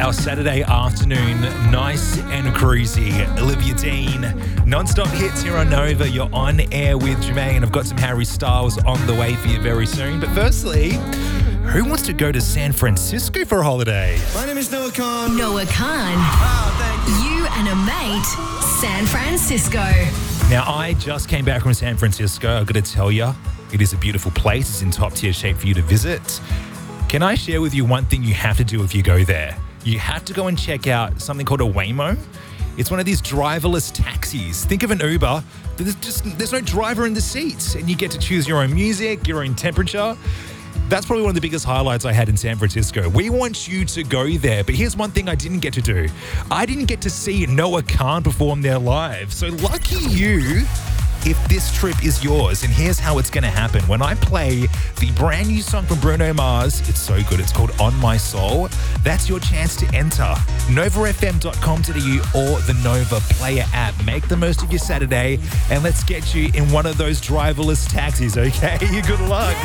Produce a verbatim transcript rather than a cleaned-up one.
our Saturday afternoon nice and cruisy. Olivia Dean, non-stop hits here on Nova. You're on air with Jermaine. I've got some Harry Styles on the way for you very soon. But firstly, who wants to go to San Francisco for a holiday? My name is Noah Khan. Noah Khan. Wow, thank you. You and a mate, San Francisco. Now, I just came back from San Francisco. I've got to tell you, it is a beautiful place. It's in top tier shape for you to visit. Can I share with you one thing you have to do if you go there? You have to go and check out something called a Waymo. It's one of these driverless taxis. Think of an Uber, but there's just there's no driver in the seats, and you get to choose your own music, your own temperature. That's probably one of the biggest highlights I had in San Francisco. We want you to go there, but here's one thing I didn't get to do. I didn't get to see Noah Khan perform there live. So lucky you if this trip is yours. And here's how it's going to happen. When I play the brand new song from Bruno Mars, it's so good. It's called On My Soul. That's your chance to enter. nova f m dot com dot a u or the Nova Player app. Make the most of your Saturday and let's get you in one of those driverless taxis, okay? Good luck.